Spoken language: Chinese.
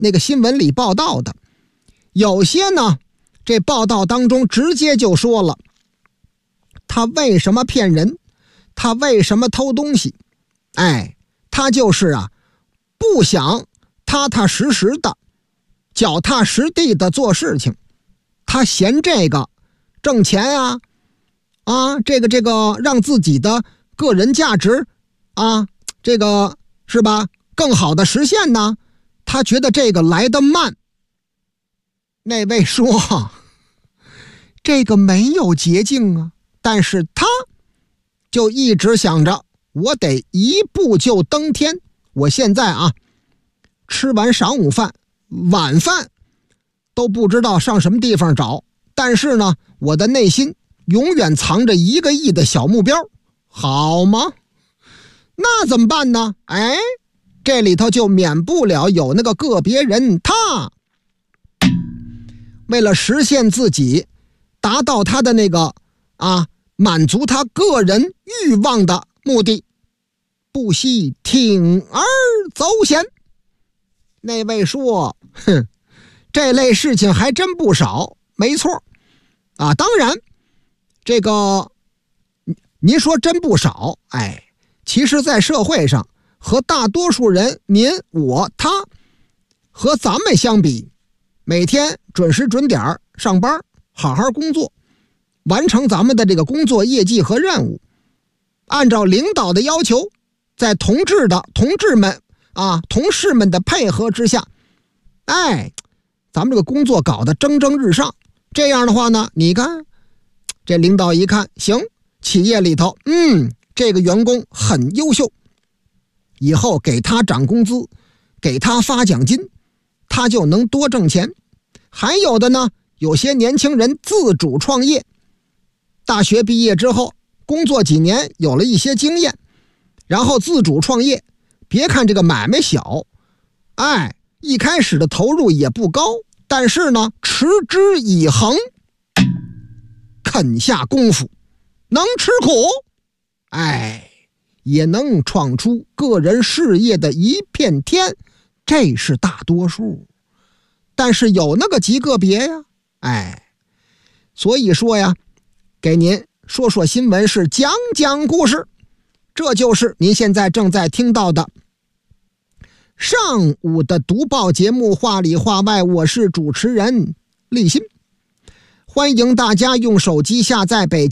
那个新闻里报道的。有些呢，这报道当中直接就说了，他为什么骗人，他为什么偷东西，他就是不想踏踏实实的脚踏实地的做事情，他嫌这个挣钱这个让自己的个人价值这个是吧更好的实现呢，他觉得这个来得慢。那位说这个没有捷径但是他就一直想着我得一步就登天。我现在吃完晌午饭晚饭都不知道上什么地方找，但是呢我的内心永远藏着1个亿的小目标，好吗？那怎么办呢？这里头就免不了有那个个别人，他为了实现自己，达到他的那个满足他个人欲望的目的，不惜铤而走险。那位说这类事情还真不少，没错当然这个您说真不少，其实在社会上和大多数人您我他和咱们相比，每天准时准点上班，好好工作，完成咱们的这个工作业绩和任务，按照领导的要求，在同事们的配合之下，咱们这个工作搞得蒸蒸日上。这样的话呢，你看这领导一看行，企业里头这个员工很优秀，以后给他涨工资，给他发奖金，他就能多挣钱。还有的呢，有些年轻人自主创业，大学毕业之后工作几年有了一些经验，然后自主创业，别看这个买卖小，一开始的投入也不高，但是呢持之以恒，肯下功夫，能吃苦，也能闯出个人事业的一片天，这是大多数。但是有那个极个别所以说给您说说新闻是讲讲故事，这就是您现在正在听到的上午的读报节目话里话外，我是主持人立新，欢迎大家用手机下载北